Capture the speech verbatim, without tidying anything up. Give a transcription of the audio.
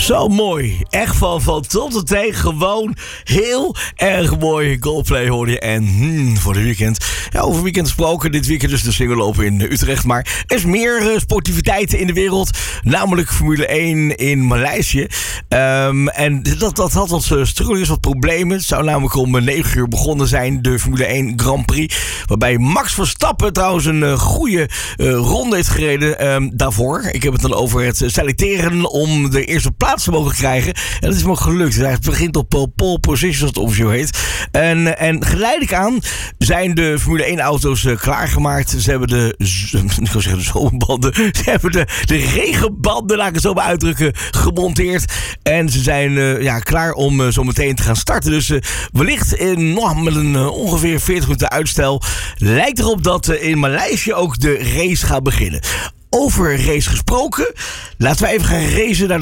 Zo mooi. Echt van, van top tot teen. Gewoon heel erg mooi. Coldplay hoorde je. En hmm, voor de weekend. Ja, over weekend gesproken. Dit weekend dus de single lopen in Utrecht. Maar er is meer uh, sportiviteiten in de wereld. Namelijk Formule één in Maleisië. Um, en dat, dat had wat uh, struggles, wat problemen. Het zou namelijk om negen uur begonnen zijn. De Formule één Grand Prix. Waarbij Max Verstappen trouwens een uh, goede uh, ronde heeft gereden um, daarvoor. Ik heb het dan over het selecteren om de eerste plaats te mogen krijgen. En dat is me gelukt. Hij begint op uh, pole position, zoals het officieel heet. En, en geleidelijk aan zijn de Formule één auto's uh, klaargemaakt. Ze hebben de, ik wil zeggen de zomerbanden. Ze hebben de, de regenbanden, laat ik het zo maar uitdrukken, gemonteerd. En ze zijn uh, ja, klaar om uh, zo meteen te gaan starten. Dus uh, wellicht in, nog met een uh, ongeveer veertig minuten uitstel lijkt erop dat uh, in Maleisië ook de race gaat beginnen. Over race gesproken, laten we even gaan racen naar de